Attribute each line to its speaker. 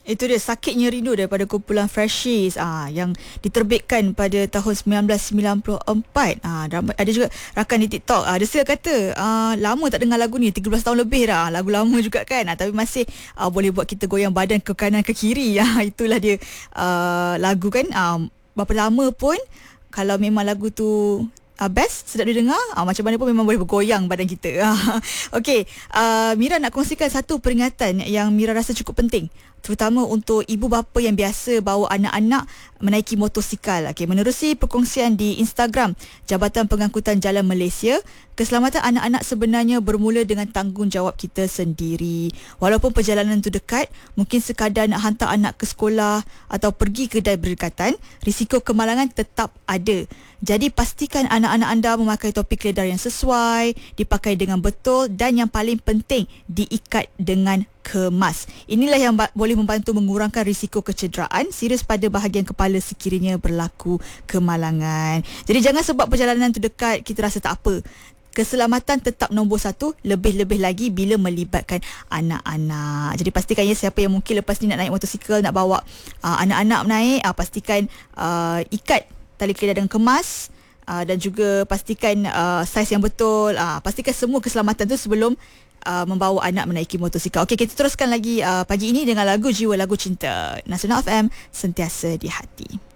Speaker 1: Itu dia Sakitnya Rindu daripada kumpulan Freshies yang diterbitkan pada tahun 1994. Ada juga rakan di TikTok Desir kata lama tak dengar lagu ni, 13 tahun lebih dah. Lagu lama juga kan, tapi masih boleh buat kita goyang badan ke kanan ke kiri. Itulah dia lagu kan. Berapa lama pun kalau memang lagu tu best, sedap didengar, macam mana pun memang boleh bergoyang badan kita. Okey, Mira nak kongsikan satu peringatan yang Mira rasa cukup penting, terutama untuk ibu bapa yang biasa bawa anak-anak menaiki motosikal. Okey, menerusi perkongsian di Instagram Jabatan Pengangkutan Jalan Malaysia, keselamatan anak-anak sebenarnya bermula dengan tanggungjawab kita sendiri. Walaupun perjalanan itu dekat, mungkin sekadar nak hantar anak ke sekolah atau pergi kedai berdekatan, risiko kemalangan tetap ada. Jadi pastikan anak-anak anda memakai topi keledar yang sesuai, dipakai dengan betul, dan yang paling penting, diikat dengan kemas. Inilah yang boleh membantu mengurangkan risiko kecederaan serius pada bahagian kepala sekiranya berlaku kemalangan. Jadi jangan sebab perjalanan itu dekat kita rasa tak apa. Keselamatan tetap nombor satu, lebih-lebih lagi bila melibatkan anak-anak. Jadi pastikan siapa yang mungkin lepas ni nak naik motosikal, nak bawa anak-anak naik, pastikan ikat tali keledar dengan kemas, dan juga pastikan saiz yang betul. Pastikan semua keselamatan tu sebelum membawa anak menaiki motosikal. Okey, kita teruskan lagi pagi ini dengan lagu Jiwa Lagu Cinta. Nasional FM, sentiasa di hati.